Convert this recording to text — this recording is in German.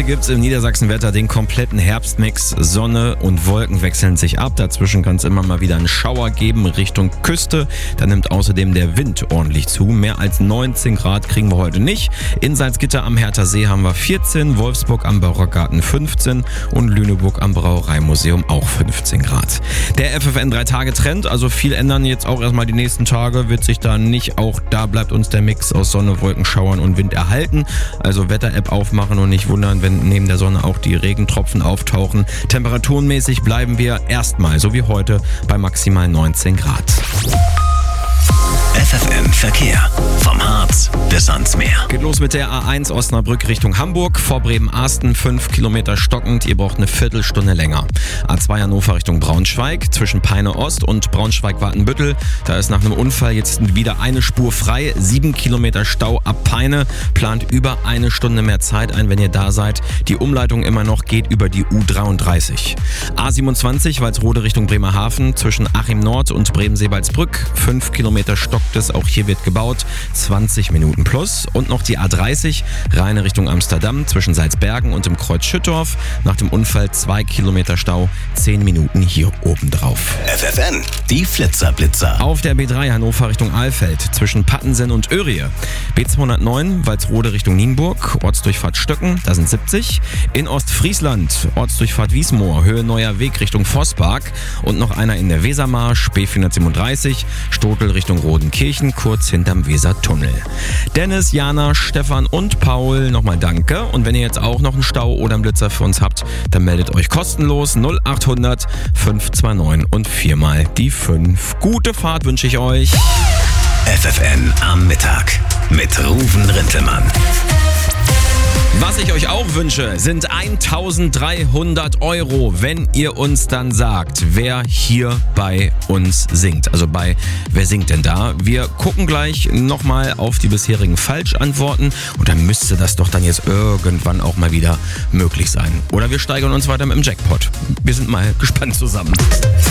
gibt's im Niedersachsenwetter den kompletten Herbstmix. Sonne und Wolken wechseln sich ab. Dazwischen kann es immer mal wieder einen Schauer geben Richtung Küste. Da nimmt außerdem der Wind ordentlich zu. Mehr als 19 Grad kriegen wir heute nicht. In Salzgitter am Hertha See haben wir 14, Wolfsburg am Barockgarten 15 und Lüneburg am Brauereimuseum auch 15 Grad. Der FFN 3-Tage-Trend, also viel ändern jetzt auch erstmal die nächsten Tage, wird sich da nicht. Auch da bleibt uns der Mix aus Sonne, Wolken, Schauern und Wind erhalten. Also Wetter-App aufmachen und nicht wundern, wenn neben der Sonne auch die Regentropfen auftauchen. Temperaturenmäßig bleiben wir erstmal, so wie heute, bei maximal 19 Grad. FFN Verkehr. Vom Harz bis ans Meer. Geht los mit der A1 Osnabrück Richtung Hamburg. Vor Bremen-Arsten 5 Kilometer stockend. Ihr braucht eine Viertelstunde länger. A2 Hannover Richtung Braunschweig. Zwischen Peine Ost und Braunschweig-Watenbüttel. Da ist nach einem Unfall jetzt wieder eine Spur frei. 7 Kilometer Stau ab Peine. Plant über eine Stunde mehr Zeit ein, wenn ihr da seid. Die Umleitung immer noch geht über die U33. A27 Walsrode Richtung Bremerhaven. Zwischen Achim Nord und Bremen-Seebaldsbrück. 5 Kilometer stockt es. Auch hier wird gebaut. 20 Minuten plus. Und noch die A30 Rheine Richtung Amsterdam zwischen Salzbergen und dem Kreuz Schüttorf. Nach dem Unfall 2 Kilometer Stau, 10 Minuten hier oben drauf. FFN, die Flitzer-Blitzer. Auf der B3 Hannover Richtung Alfeld zwischen Pattensen und Öhrie. B209 Walsrode Richtung Nienburg, Ortsdurchfahrt Stöcken, da sind 70. In Ostfriesland Ortsdurchfahrt Wiesmoor, Höhe Neuer Weg Richtung Vosspark. Und noch einer in der Wesermarsch, B437, Stotel Richtung Rodenkirchen, kurz hinterm Wesertunnel. Dennis, Jana, Stefan und Paul, nochmal danke. Und wenn ihr jetzt auch noch einen Stau oder einen Blitzer für uns habt, dann meldet euch kostenlos 0800 529 und 4 mal die 5. Gute Fahrt wünsche ich euch. FFN am Mittag mit Ruven Rintelmann. Was ich euch auch wünsche, sind 1.300 €, wenn ihr uns dann sagt, wer hier bei uns singt. Also bei Wer singt denn da? Wir gucken gleich nochmal auf die bisherigen Falschantworten und dann müsste das doch dann jetzt irgendwann auch mal wieder möglich sein. Oder wir steigern uns weiter mit dem Jackpot. Wir sind mal gespannt zusammen.